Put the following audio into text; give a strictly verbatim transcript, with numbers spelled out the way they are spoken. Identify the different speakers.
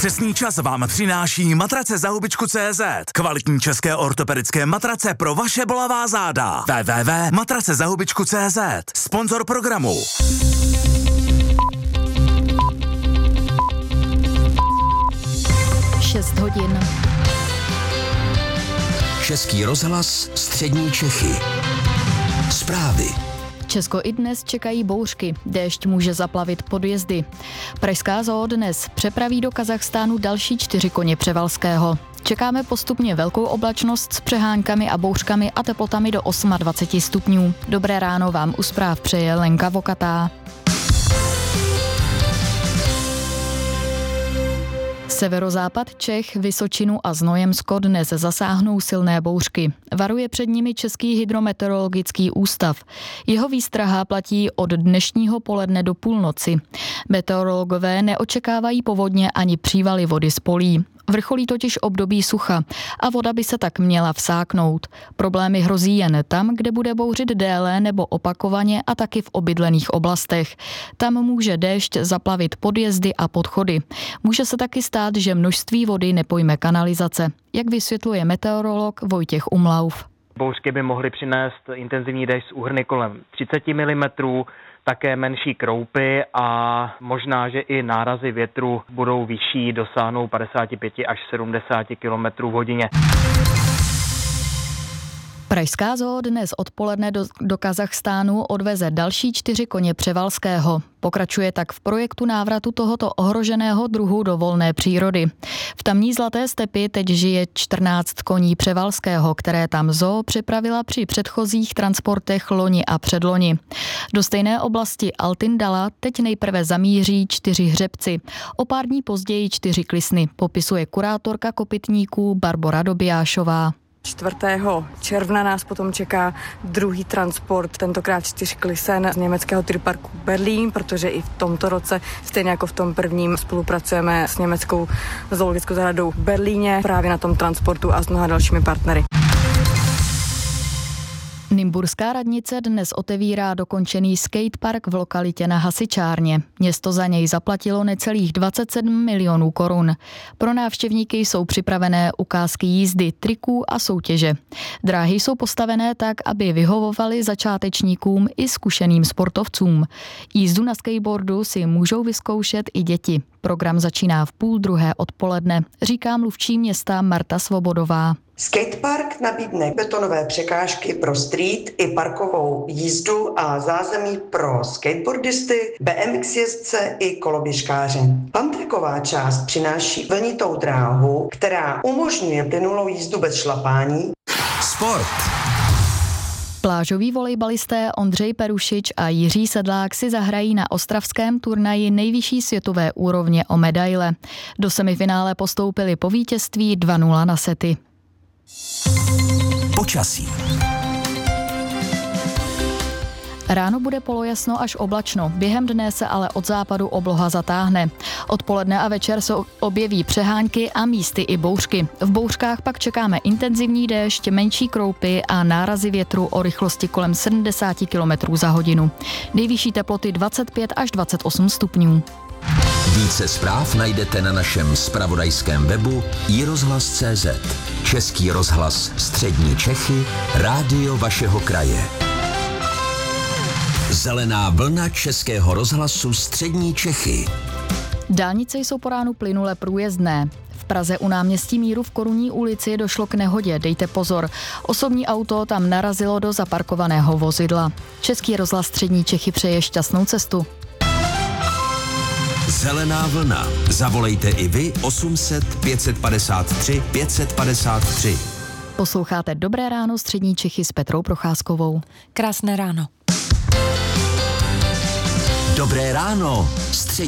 Speaker 1: Přesný čas vám přináší matrace za hubičku tečka cé zet. Kvalitní české ortopedické matrace pro vaše bolavá záda. w w w tečka matrace za hubičku tečka cé zet. Sponzor programu.
Speaker 2: šest hodin.
Speaker 3: Český rozhlas Střední Čechy. Zprávy.
Speaker 2: Česko i dnes čekají bouřky. Déšť může zaplavit podjezdy. Pražská zoo dnes přepraví do Kazachstánu další čtyři koně Převalského. Čekáme postupně velkou oblačnost s přeháňkami a bouřkami a teplotami do dvacet osm stupňů. Dobré ráno vám u zpráv přeje Lenka Vokatá. Severozápad Čech, Vysočinu a Znojemsko dnes zasáhnou silné bouřky. Varuje před nimi Český hydrometeorologický ústav. Jeho výstraha platí od dnešního poledne do půlnoci. Meteorologové neočekávají povodně ani přívaly vody z polí. Vrcholí totiž období sucha a voda by se tak měla vsáknout. Problémy hrozí jen tam, kde bude bouřit déle nebo opakovaně a taky v obydlených oblastech. Tam může déšť zaplavit podjezdy a podchody. Může se taky stát, že množství vody nepojme kanalizace, jak vysvětluje meteorolog Vojtěch Umlauf.
Speaker 4: Bouřky by mohly přinést intenzivní déšť s úhrny kolem třicet milimetrů, také menší kroupy a možná, že i nárazy větru budou vyšší, dosáhnou padesát pět až sedmdesát kilometrů v hodině.
Speaker 2: Pražská zoo dnes odpoledne do, do Kazachstánu odveze další čtyři koně Převalského. Pokračuje tak v projektu návratu tohoto ohroženého druhu do volné přírody. V tamní zlaté stepi teď žije čtrnáct koní Převalského, které tam zoo připravila při předchozích transportech loni a předloni. Do stejné oblasti Altindala teď nejprve zamíří čtyři hřebci. O pár dní později čtyři klisny, popisuje kurátorka kopytníků Barbora Dobijášová.
Speaker 5: čtvrtého června nás potom čeká druhý transport, tentokrát čtyř klisen z německého Tierparku Berlín, protože i v tomto roce, stejně jako v tom prvním, spolupracujeme s německou zoologickou zahradou v Berlíně právě na tom transportu a s mnoha dalšími partnery.
Speaker 2: Nymburská radnice dnes otevírá dokončený skatepark v lokalitě na Hasičárně. Město za něj zaplatilo necelých dvacet sedm milionů korun. Pro návštěvníky jsou připravené ukázky jízdy, triků a soutěže. Dráhy jsou postavené tak, aby vyhovovaly začátečníkům i zkušeným sportovcům. Jízdu na skateboardu si můžou vyzkoušet i děti. Program začíná v půl druhé odpoledne, říká mluvčí města Marta Svobodová.
Speaker 6: Skatepark nabídne betonové překážky pro street i parkovou jízdu a zázemí pro skateboardisty, bé em iks jezdce i koloběžkáře. Pantriková část přináší vlnitou dráhu, která umožňuje plynulou jízdu bez šlapání.
Speaker 1: Sport.
Speaker 2: Plážoví volejbalisté Ondřej Perušič a Jiří Sedlák si zahrají na ostravském turnaji nejvyšší světové úrovně o medaile. Do semifinále postoupili po vítězství dva nula na sety.
Speaker 1: Počasí.
Speaker 2: Ráno bude polojasno až oblačno, během dne se ale od západu obloha zatáhne. Odpoledne a večer se objeví přehánky a místy i bouřky. V bouřkách pak čekáme intenzivní déšť, menší kroupy a nárazy větru o rychlosti kolem sedmdesát kilometrů za hodinu. Nejvyšší teploty dvacet pět až dvacet osm stupňů.
Speaker 3: Více zpráv najdete na našem zpravodajském webu i rozhlas tečka cé zet. Český rozhlas Střední Čechy, rádio vašeho kraje. Zelená vlna Českého rozhlasu Střední Čechy.
Speaker 2: Dálnice jsou po ránu plynule průjezdné. V Praze u náměstí Míru v Korunní ulici došlo k nehodě, dejte pozor. Osobní auto tam narazilo do zaparkovaného vozidla. Český rozhlas Střední Čechy přeje šťastnou cestu.
Speaker 3: Zelená vlna. Zavolejte i vy osm set pět padesát tři pět padesát tři.
Speaker 2: Posloucháte Dobré ráno Střední Čechy s Petrou Procházkovou.
Speaker 7: Krásné ráno.
Speaker 3: Dobré ráno.